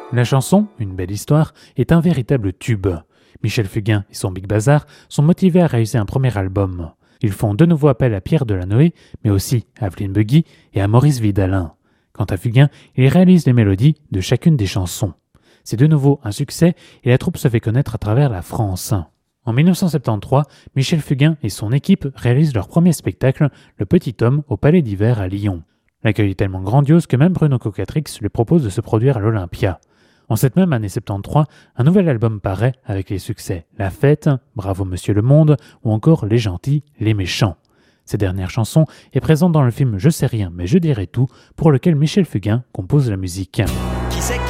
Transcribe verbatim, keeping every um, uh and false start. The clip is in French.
La chanson, Une belle histoire, est un véritable tube. Michel Fugain et son Big Bazar sont motivés à réaliser un premier album. Ils font de nouveau appel à Pierre Delanoë, mais aussi à Evelyne Buggy et à Maurice Vidalin. Quant à Fugain, il réalise les mélodies de chacune des chansons. C'est de nouveau un succès et la troupe se fait connaître à travers la France. En dix-neuf cent soixante-treize, Michel Fugain et son équipe réalisent leur premier spectacle, Le Petit Homme, au Palais d'Hiver à Lyon. L'accueil est tellement grandiose que même Bruno Cocatrix lui propose de se produire à l'Olympia. En cette même année soixante-treize, un nouvel album paraît avec les succès La Fête, Bravo Monsieur le Monde ou encore Les Gentils, Les Méchants. Cette dernière chanson est présente dans le film Je sais rien mais je dirai tout, pour lequel Michel Fugain compose la musique.